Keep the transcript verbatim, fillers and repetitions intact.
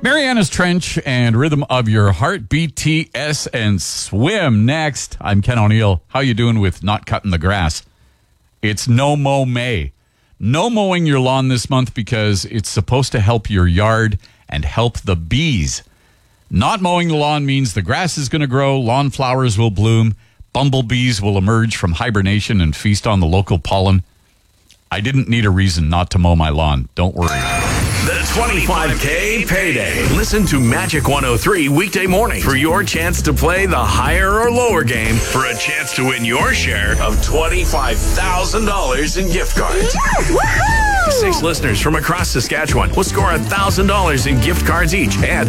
Mariana's Trench and Rhythm of Your Heart, B T S and Swim. Next, I'm Ken O'Neill. How you doing with not cutting the grass? It's No Mow May. No mowing your lawn this month because it's supposed to help your yard and help the bees. Not mowing the lawn means the grass is going to grow, lawn flowers will bloom, bumblebees will emerge from hibernation and feast on the local pollen. I didn't need a reason not to mow my lawn. Don't worry. The twenty-five K Payday. Listen to Magic one oh three weekday morning for your chance to play the higher or lower game for a chance to win your share of twenty-five thousand dollars in gift cards. Six listeners from across Saskatchewan will score one thousand dollars in gift cards each and